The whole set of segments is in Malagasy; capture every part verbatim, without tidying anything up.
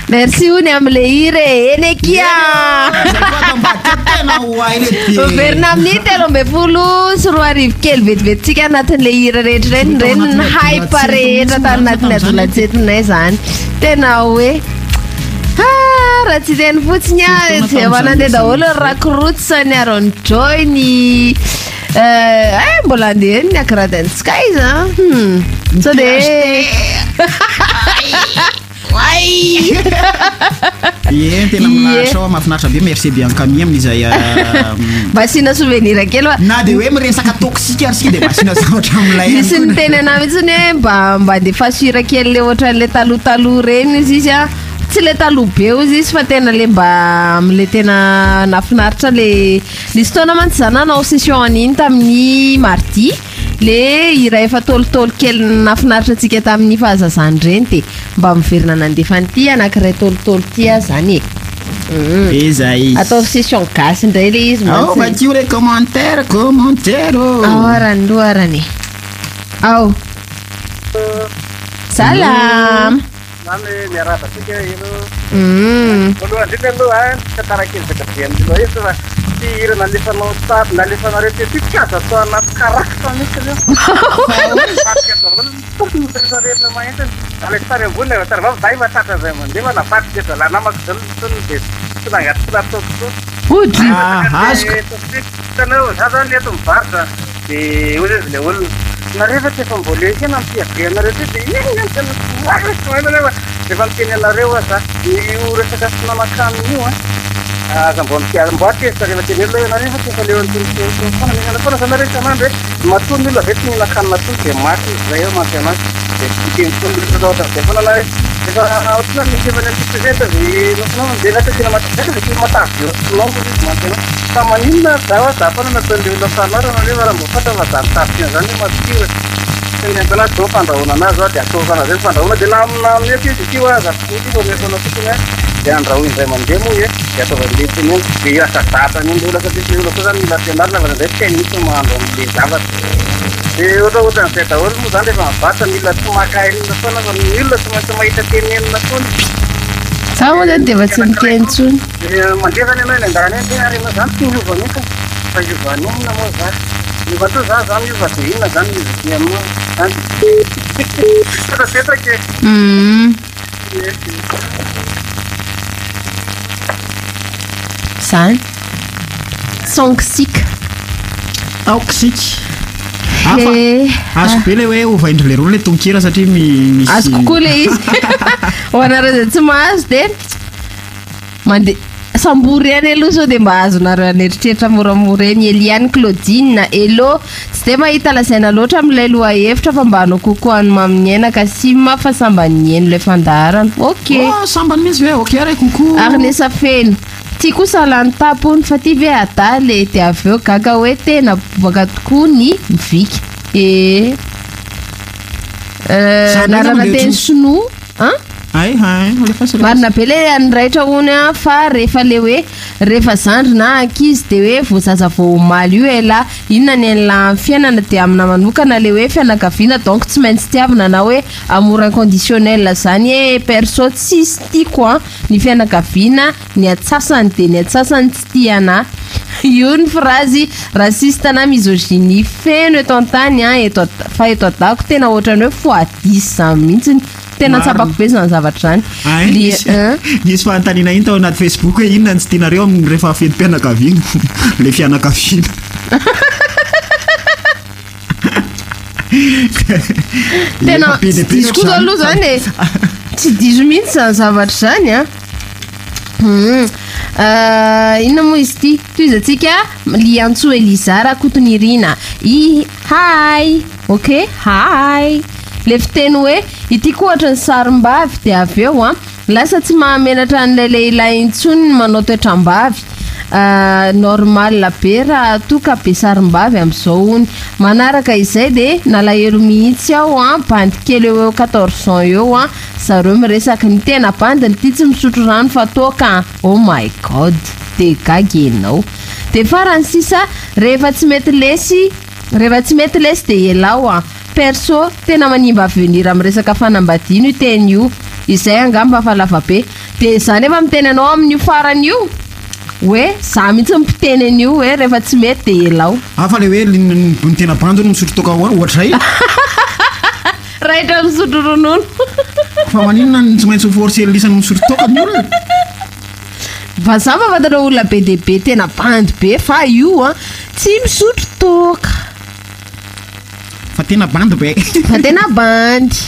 Merci ony amle hire enekia verina amin'ny telo amby folo sy roa arivo kely vetivety anatin'le hira rehetra reny reny ny hype rehetra tany anatin'ny adolajetsinay zany tena hoe raha tsy teny fotsiny a manandeha daholo rakorotsy ny Aaron Joy ny eh mbola andeha ny Akradent Sky za hmm so de Wai. Ie tena mnasho mafinatra be merci bien Camille amin'izay basina souvenir kely na de hoe miresaka toxique arsika de basina zavatra amilay misy ny tena na mitsiny mba mba de fasira kely le ohatra le taloha taloha reny izy izy a tsy le taloha be izy izy fa tena le mba amle tena nafinaritra le nisy taona mantsy zananao session aniny tamin'ny mardi le ira efa tolotolo kely nafinaritra antsika tamin'ny fahazazany reny de mba miverina nandefa an'ity anankiray tolotolo tia zany e ezay atao session gasy indray le izy mantsy. Oh, va-t-il les commentaires commentaires oh arany loarany ao salam nami miaraba sika ino mm voalohany ndrika aloha a tantara-kely zakaviany loha izy fa ty hira nalefanao tady nalefanareo ty tsy azo atao anaty karakta mihitsy io rehetra mahitsy ale sary ambony le sary vavy zay matratra zay mandeha nafaty de la namako zany tsony de tsy nangaty tsy natoko ody tanao za zany eto mivarotra de ozy izy le olona nareo tsy efa mbola ekena ampiavy anareo ty de iny tena rehefa miteny anareo a za io resaka sy nanakany io a aza mbo mboaty sa rehefa teny elo anareo fa tefa leo antonfona fona zanareo isanandro hoe matony olo avety ny nakany matony de maty zay eo maty anazy de teny tony de fona anareo efa ohatrina misy efa nyantipezeta de nofonao de lasa tena mataveka de tena matavy eo nongo izy maty anazy fa maninona zaho za fana nataon'le olo afanaro anareo raha mbo fata mazaritafitina zany matio tena tena do fandrahoana anazy a de atao zay fandrahoana de na mety izy tio aza ty vo mefanao fotsiny de andrahoina izay mandeha moa e de atao valetiny eny de asa vatany eny olaka ty olo koa zany mila fianarana fa zay teny misy mahandro am'le zavatra de ohatra ohatran'izay daholo moa zany rehefa mivatra mila tsy maka enina foana fa ny olona tsy maintsy mahita teny enina foana za moa zany de efa tsy miteny tsony mandeha zany ianao eny andarana eny tena rena zany ty miova mihitsy fa iovan'omona moa zany miova to za zany miova de inona zany izy ty aminao zany setrasetrake zany songsik toxique azo be le hoe ovaindro le roa le tonkira satria misy azo kokoa le izy ho anareo zay tsy mahazo de mandeha sambory any aloha sao de mba azonareo aneritreritra moramora eny Eliane Claudine elo tsy de mahita lazaina loatra am'ilay loha hevitra fa mba hanao kokoa any maminy ka sima fa sambany eny le fandaharana ok sambany misy hoe ok ray kokoa Arnesa feno ty kosa lany tapony fa ty ve adaly de avy eo gaga hoe tena bobaka tokoa ny mivika e narana teny sinoa an ay ay marina be le aniraitra ony a fa rehefa le hoe rehefa zandry na ankizy de hoe voazaza vao omaly io ela inona ny enla fiainana de amina manokana le hoe fianakaviana donc tsy maintsy tiavina na hoe amour inconditionnel zany e perso tsisy tiako a ny fianakaviana ny atsasany de ny atsasany tsy tiana io ny phrase raciste na misogynie feno eto antany a eto fa eto adako tena ohatrany hoe foadisy zany mihitsy tena tsapako be zany zavatra zany nisy fanontaniana iny tao anaty Facebook hoe inona ny tsy tianareo amin'ny rehefa fety mpianakaviana le fianakaviana tena diso koa aloha zany e tsy diso mihitsy zany zavatra zany a inona moa izy ty toy izy atsika liantso Elizara Kotonirina i hi ok hi le fiteny hoe ity koa ohatra ny sarim-bavy de avy eo a lasa tsy mahamenatra an'ilay lehilahy intsony manao toetram-bavy normal be raha toka be sarim-bavy amin'izao ony manaraka izay de nalahelo mihitsy aho a bandy kely eo eo quatorze ans eo a zareo miresaka ny tena bandiny ity tsy misotro rano fa toka oh my god de gagy enao de farany sisa rehefa tsy mety lesy rehefa tsy mety lesy de elao a perso tena manimba avenir amin'ny resaka fanambadiano teny io izay angamba fa lava be de zany efa miteny anao amin'io farany io hoe za mihitsy mipiteny an'io hoe rehefa tsy mety de elao afa le hoe ny tena bando no misotro toka ohatray raitra misotro ronono fa maninona tsy maintsy force lisany misotro toka ny olona fa za fa fantatra olona be de be tena bandy be fa io a tsy misotro toka fa tena bandy be fa tena bandy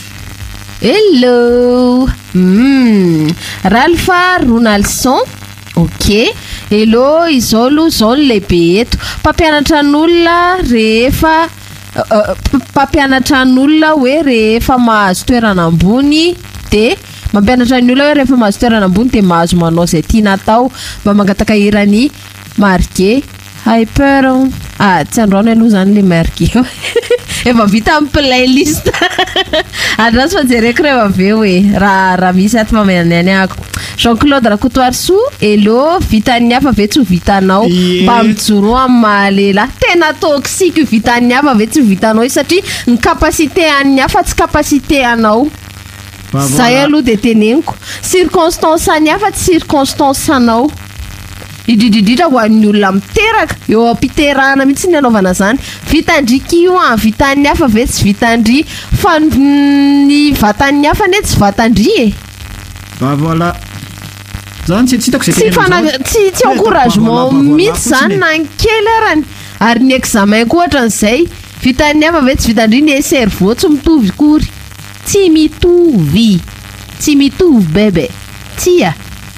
hello mm. Ralpha Ronaldson ok hello izao aloha zao ny lehibe eto mpampianatra n'olona rehefa uh, mpampianatra n'olona hoe rehefa mahazo toerana ambony de mampianatra ny olona hoe rehefa mahazo toerana ambony de mahazo manao zay tiana atao mba mangataka irany marqué hyper ah tsy androany aloha zany le marqué efa vita amin'ny playlist adrasy fa jereko rehefa aveo hoe raha raha misy aty famanany ako Jean-Claude Rakotoarso hello vitany hafa ve tsy ho vitanao mba mijoro amin'ny mahalela tena toxique io vitany hafa ve tsy ho vitanao satria ny capacité an'ny hafa tsy capacité anao zay aloha de teneniko circonstance any hafa tsy circonstance anao idridridritra ho an'ny olona miteraka eo ampiterahana mihitsy ny anaovana zany vitandriky io a vitan'ny hafa ve tsy vitandry fa ny vatan'ny hafa ne tsy vatandry e ba voilà zany tsy hitako zay tsy fana tsy tsy encouragement mihitsy zany na ny kely arany ary ny examen koa ohatran'izay vitan'ny hafa ve tsy vitandry ny cerveau tsy mitovy kory tsy mitovy tsy mitovy bebe tia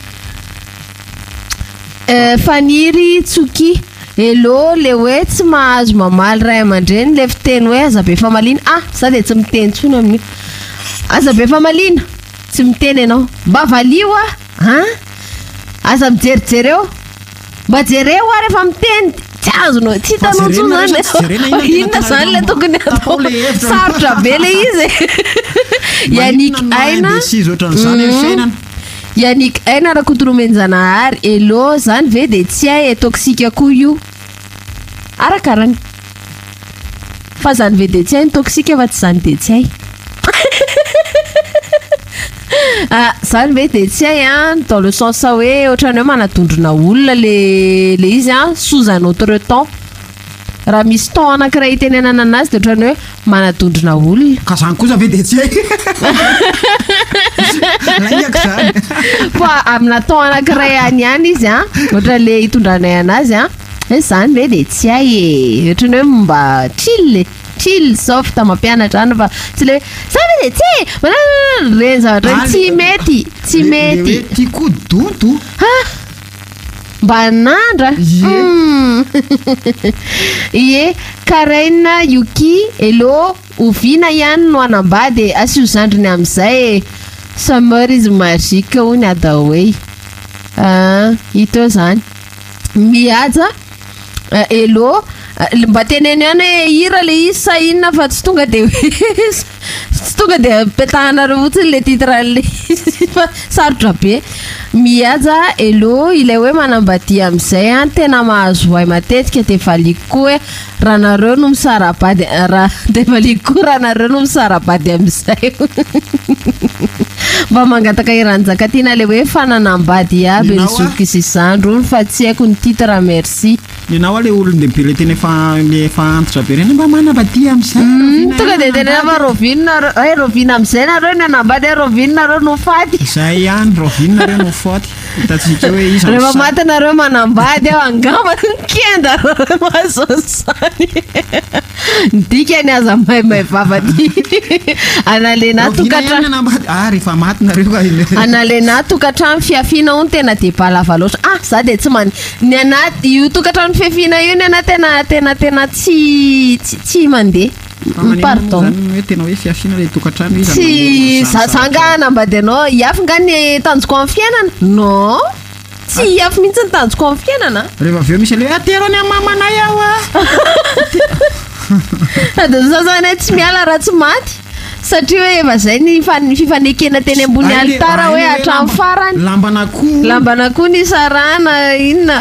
Uh, Faniry Tsoki hello le hoe tsy mahazo mamaly ray aman-dreny le fiteny hoe aza be famalina ah za de tsy miteny tsony amin'io aza be famalina tsy miteny ianao mba valio a ah aza mijerijery eo mba jereo a rehefa miteny tsy azonao tsy hitanao tsony zany inona zany le tokony atao sarotra be le izy Yannick Aina Yannick Aina Rakotomenjanahary hello zany ve de tsy hay e toxique koa io arakarany fa zany ve de tsy hay toxique fa tsy zany de tsy hay ah zany ve de tsy hay a dans le sens hoe ohatrany hoe manadondrona olona le le izy a sous un autre temps raha misy temps anankiray itenenana anazy de ohatrany hoe manadondrona olona ka zany kosa ve de tsy hay laingako zany fa amina temps anankiray any ihany izy a ohatra le hitondranay anazy a zany ve de tsy hay e ohatrany hoe mba chill chill soft mampianatra any fa tsy le za ve de tsy reny zavatra tsy mety tsy mety ty kodonto mba nandra ie Karaina Yuki hello ovina ihany no anambady asio zandriny amin'izay summer is magique hoy adahoe ah ito zany mihaja hello mba teneny ihany hoe hira le izy sa inona fa tsy tonga de tsy tonga de petahanareo fotsiny le titre le fa sarotra be mihaja hello ilay hoe manambady amin'izay a tena mahazo hay matetika de valiko koa hoe raha nareo no misarabady raha de valiko koa raha nareo no misarabady amin'izay mba mangataka iranjaka tiana le hoe fananambady aby ny zoky sy zandro fa tsy haiko ny titre merci ianao le olon-dehibe le tena efa le efa antitra be reny mba manambady amin'izay tonga de tena fa rovinina ay rovina amin'izay nareo ny anambady hoe rovinina nareo no faty zay ihany rovinina nareo no faty hitantsika hoe izy rehefa maty nareo manambady ao angamba kenda mahazozany dikany aza maimay vavady analena tokatrano ah rehefa maty nareo analena tokatrano fiafiana ho ny tena de balava loatra ah za de tsy man ny anaty io tokatrano fiafiana io ny ana tena tena tena tsy tsy mandeha pardon hoe tena hoe fiafiana le tokatrano izy tsy zanga anambady anao hiafy nga ny tanjoko amin'ny fiainana non tsy hiafy mihitsy ny tanjoko amin'ny fiainana rehefa aveo misy le atero ny amamanay ao a de zazany tsy miala raha tsy maty satria hoe efa zay ny fifanekena teny ambony alitara hoe hatramy farany lamban'akoho lamban'akoho ny sarana inona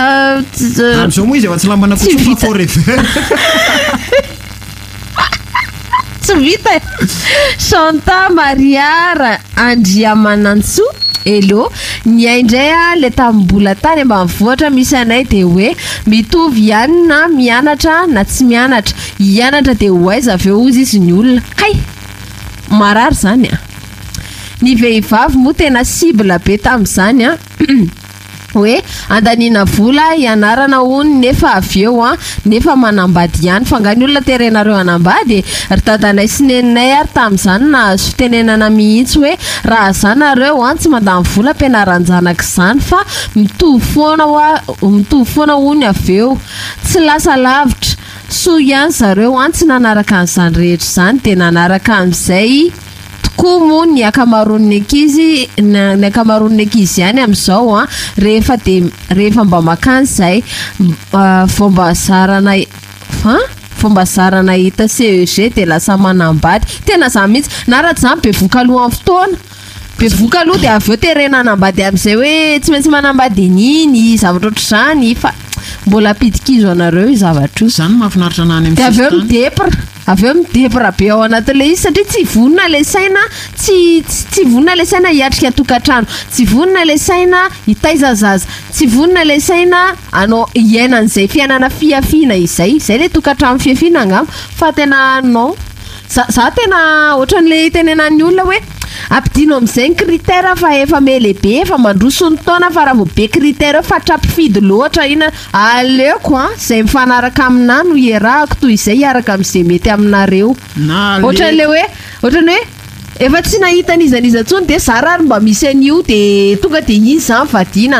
am'izao moa izy efa tsy lamban'akoho fa forever tsy vita Chanta Mariara Andriamanantso Hello, ny aindray a le tambola tany ambanivohitra misy anay de hoe mitovy ihany na mianatra na tsy mianatra. Ianatra de hoaiza avy eo izy izy ny olona. Kay, marary zany a. Ny vehivavy moa tena cible be tamin'izany a. Hoe andanina vola ianarana hony nefa avy eo a nefa manambady ihany fa ngany olona terenareo anambady ry dadanay sy neninay ary tamin'izany na azo fitenenana mihitsy hoe raha zanareo a tsy mandany vola ampianaran-janaka izany fa mitovy foana mitovy foana hony avy eo tsy lasa lavitra so ihany zareo a tsy nanaraka an'izany rehetra izany de nanaraka amin'izay koa moa ny akamaroan'ny ankizy ny akamaroan'ny ankizy ihany amin'izao a rehefa de rehefa mba makany izay fomba zarana fa fomba zarana hita C E G de lasa manambady tena zany mihitsy na raha zany be vokaloha amin'ny fotoana be vokaloha de avy eo terena anambady amin'izay hoe tsy maintsy manambady niny zavatra ohatr'izany fa mbola pidikizo anareo i zavatra io zany mahafinaritra nany amin'ny avy eo midepra avy eo midepra be ao anatin'ilay izy satria tsy vonona le saina tsy tsy vonona le saina hiatrika tokantrano tsy vonona le saina hitaiza zaza tsy vonona le saina anao hiainan'izay fiainana fiafiana izay izay le tokantrano fiafiana angamba fa tena non za tena ohatran'le tenenan'ny olona hoe ampidino amin'izay ny critère fa efa melehibe efa mandroso ny taona fa raha vao be critère fa trapifidy loatra ina aleoko a izay mifanaraka aminah no iarahako toy izay hiaraka amin'izay mety aminareo ohatran'le hoe ohatran'ny hoe efa tsy nahitan'izaniza ntsony de za rary mba misy an'io de tonga de iny zany vadina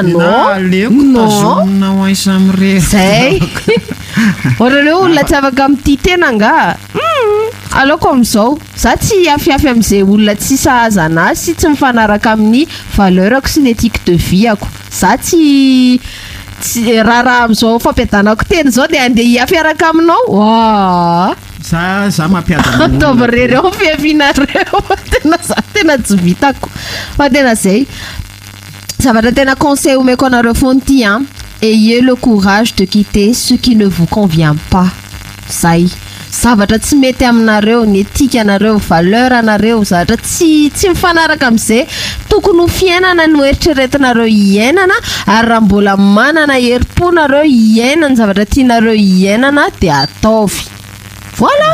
non zay ohatran'le olona tsy afaka amin'ity tena nga aleoko amin'izao za tsy afiafy amin'izay olona tsy sahazana sy tsy mifanaraka amin'ny valeurako sy ny éthique de vie ako za tsy raha amin'izao fampiadanako teny zao de andeha hiafiaraka aminao wa za za mampiadana ataovy rereo fiafinareo tena za tena tsy vitako fa tena zay zavatra tena conseil omeko anareo fonty hein ayez le courage de quitter ce qui ne vous convient pas zay zavatra tsy mety aminareo ny etika anareo valeur anareo zavatra tsy tsy mifanaraka amin'izay tokony ho fiainana no eritreretinareo hiainana ary raha mbola manana herim-po nareo hiainana ny zavatra tianareo hiainana de ataovy voilà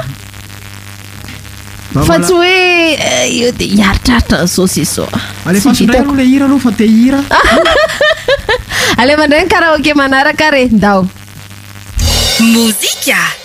fa tsy hoe io de hiaritraritra n'izao sy izao alefa sindray aloha le hira aloha fa te hira alema ndray ny karaoke manaraka re ndao mozika